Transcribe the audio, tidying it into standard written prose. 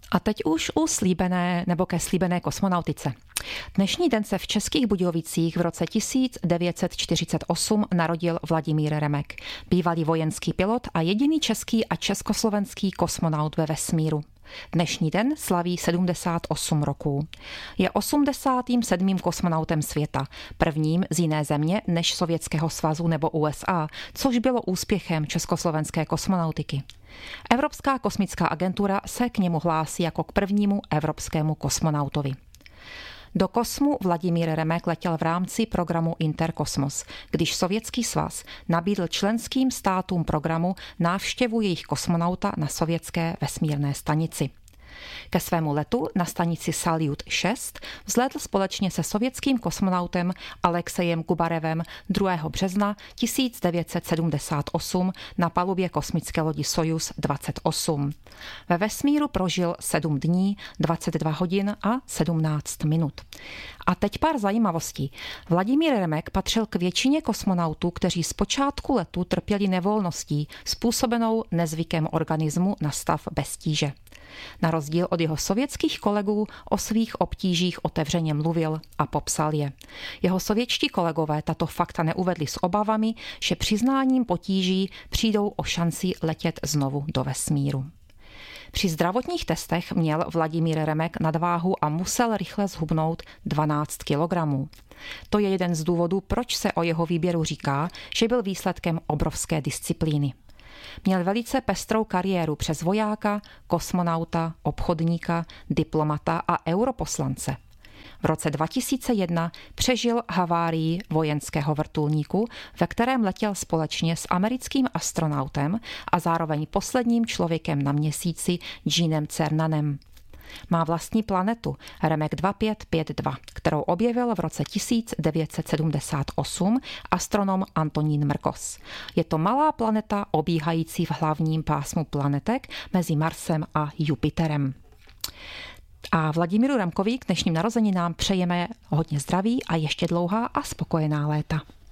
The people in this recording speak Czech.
A teď už ke slíbené kosmonautice. Dnešní den se v Českých Budějovicích v roce 1948 narodil Vladimír Remek, bývalý vojenský pilot a jediný český a československý kosmonaut ve vesmíru. Dnešní den slaví 78 roků. Je 87. kosmonautem světa, prvním z jiné země než Sovětského svazu nebo USA, což bylo úspěchem československé kosmonautiky. Evropská kosmická agentura se k němu hlásí jako k prvnímu evropskému kosmonautovi. Do kosmu Vladimír Remek letěl v rámci programu Interkosmos, když Sovětský svaz nabídl členským státům programu návštěvu jejich kosmonauta na sovětské vesmírné stanici. Ke svému letu na stanici Saljut 6 vzlétl společně se sovětským kosmonautem Alexejem Gubarevem 2. března 1978 na palubě kosmické lodi Sojuz 28. Ve vesmíru prožil 7 dní, 22 hodin a 17 minut. A teď pár zajímavostí. Vladimír Remek patřil k většině kosmonautů, kteří z počátku letu trpěli nevolností způsobenou nezvykem organismu na stav bez tíže. Na rozdíl od jeho sovětských kolegů o svých obtížích otevřeně mluvil a popsal je. Jeho sovětští kolegové tato fakta neuvedli s obavami, že přiznáním potíží přijdou o šanci letět znovu do vesmíru. Při zdravotních testech měl Vladimír Remek nadváhu a musel rychle zhubnout 12 kilogramů. To je jeden z důvodů, proč se o jeho výběru říká, že byl výsledkem obrovské disciplíny. Měl velice pestrou kariéru přes vojáka, kosmonauta, obchodníka, diplomata a europoslance. V roce 2001 přežil havárii vojenského vrtulníku, ve kterém letěl společně s americkým astronautem a zároveň posledním člověkem na měsíci Jeanem Cernanem. Má vlastní planetu Remek 2552, kterou objevil v roce 1978 astronom Antonín Mrkos. Je to malá planeta obíhající v hlavním pásmu planetek mezi Marsem a Jupiterem. A Vladimíru Remkovi k dnešním narozeninám přejeme hodně zdraví a ještě dlouhá a spokojená léta.